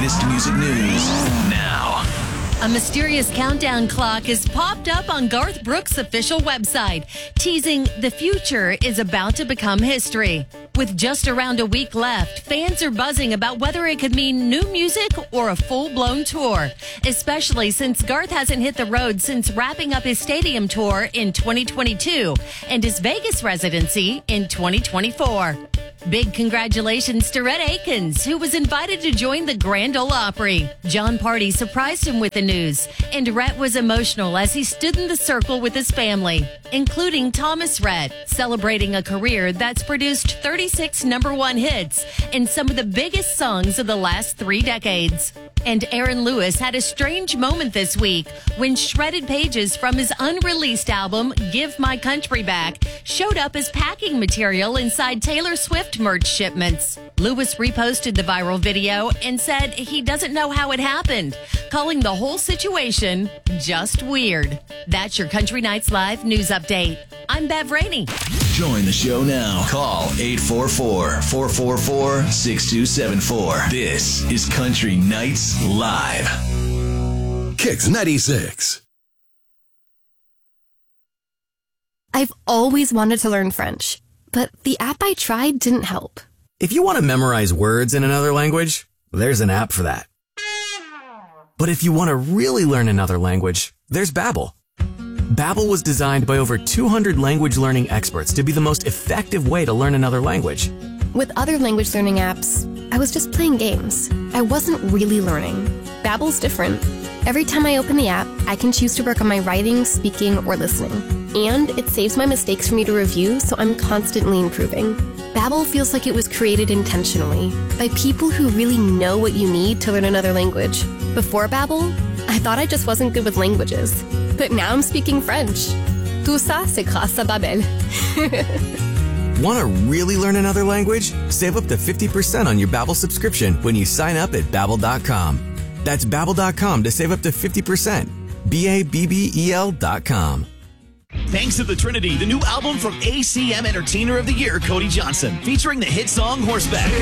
latest music news now. A mysterious countdown clock has popped up on Garth Brooks' official website, teasing the future is about to become history. With just around a week left, fans are buzzing about whether it could mean new music or a full-blown tour, especially since Garth hasn't hit the road since wrapping up his stadium tour in 2022 and his Vegas residency in 2024. Big congratulations to Rhett Akins, who was invited to join the Grand Ole Opry. John Party surprised him with the news, and Rhett was emotional as he stood in the circle with his family, including Thomas Rhett, celebrating a career that's produced 36 #1 hits and some of the biggest songs of the last 3 decades. And Aaron Lewis had a strange moment this week when shredded pages from his unreleased album, Give My Country Back, showed up as packing material inside Taylor Swift merch shipments. Lewis reposted the viral video and said he doesn't know how it happened, calling the whole situation just weird. That's your Country Nights Live news update. I'm Bev Rainey. Join the show now. Call 844-444-6274. This is Country Nights Live. Kicks 96. I've always wanted to learn French, but the app I tried didn't help. If you want to memorize words in another language, there's an app for that. But if you want to really learn another language, there's Babbel. Babbel was designed by over 200 language learning experts to be the most effective way to learn another language. With other language learning apps, I was just playing games. I wasn't really learning. Babbel's different. Every time I open the app, I can choose to work on my writing, speaking, or listening. And it saves my mistakes for me to review, so I'm constantly improving. Babbel feels like it was created intentionally by people who really know what you need to learn another language. Before Babbel, I thought I just wasn't good with languages. But now I'm speaking French. Tout ça, c'est grâce à Babbel. Want to really learn another language? Save up to 50% on your Babbel subscription when you sign up at Babbel.com. That's Babbel.com to save up to 50%. Babbel.com. Thanks to the Trinity, the new album from ACM Entertainer of the Year, Cody Johnson, featuring the hit song Horseback.